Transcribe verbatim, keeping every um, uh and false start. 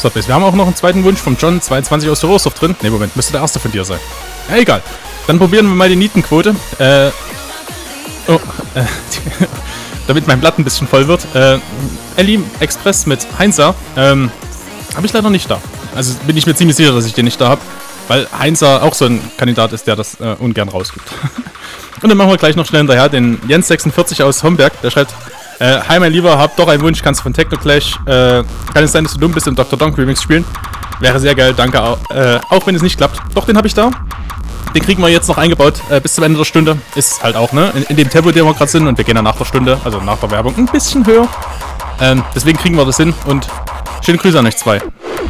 So, wir haben auch noch einen zweiten Wunsch vom John zweiundzwanzig aus der Rohstoff drin. Ne, Moment, müsste der erste von dir sein. Ja, egal. Dann probieren wir mal die Nietenquote. Äh. Oh, äh. damit mein Blatt ein bisschen voll wird. Äh, Ellie Express mit Heinzer. Ähm, habe ich leider nicht da. Also bin ich mir ziemlich sicher, dass ich den nicht da habe. Weil Heinzer auch so ein Kandidat ist, der das äh, ungern rausgibt. Und dann machen wir gleich noch schnell hinterher den Jens sechsundvierzig aus Homberg. Der schreibt: äh, Hi mein Lieber, hab doch einen Wunsch, kannst du von Technoclash. Äh, kann es sein, dass du dumm bist und Doktor Donk Remix spielen? Wäre sehr geil, danke. Auch, äh, auch wenn es nicht klappt. Doch, den habe ich da. Den kriegen wir jetzt noch eingebaut äh, bis zum Ende der Stunde. Ist halt auch, ne? In, in dem Tempo, den wir gerade sind. Und wir gehen dann nach der Stunde, also nach der Werbung, ein bisschen höher. Ähm, deswegen kriegen wir das hin. Und schöne Grüße an euch zwei.